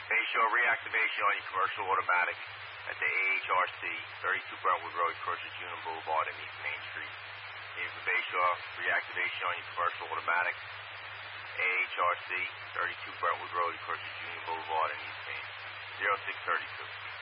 Bayshore reactivation on your commercial automatic at the AHRC, 32 Brentwood Road, crosses Union Boulevard and East Main Street. Need for Bayshore reactivation on your commercial automatic, AHRC, 32 Brentwood Road, crosses Union Boulevard and East Main, 0632.